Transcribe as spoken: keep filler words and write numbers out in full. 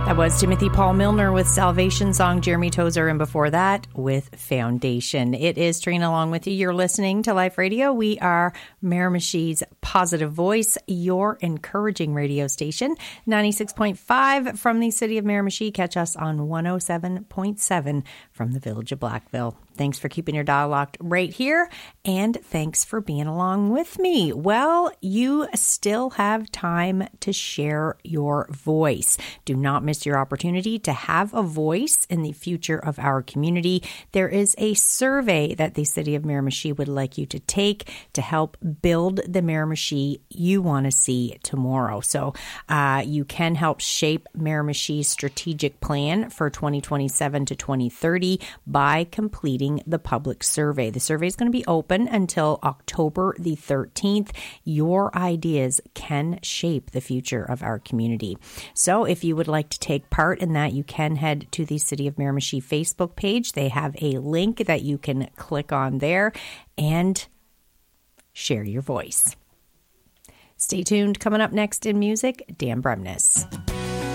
That was Timothy Paul Milner with Salvation Song, Jeremy Tozer, and before that with Foundation. It is Trina along with you. You're listening to Life Radio. We are Miramichi's positive voice, your encouraging radio station. ninety-six point five from the city of Miramichi. Catch us on one oh seven point seven from the village of Blackville. Thanks for keeping your dial locked right here, and thanks for being along with me. Well, you still have time to share your voice. Do not miss your opportunity to have a voice in the future of our community. There is a survey that the city of Miramichi would like you to take to help build the Miramichi you want to see tomorrow. So uh, you can help shape Miramichi's strategic plan for twenty twenty-seven to twenty thirty by completing the public survey. The survey is going to be open until October the thirteenth. Your ideas can shape the future of our community. So if you would like to take part in that, you can head to the City of Miramichi Facebook page. They have a link that you can click on there and share your voice. Stay tuned. Coming up next in music, Dan Bremnes.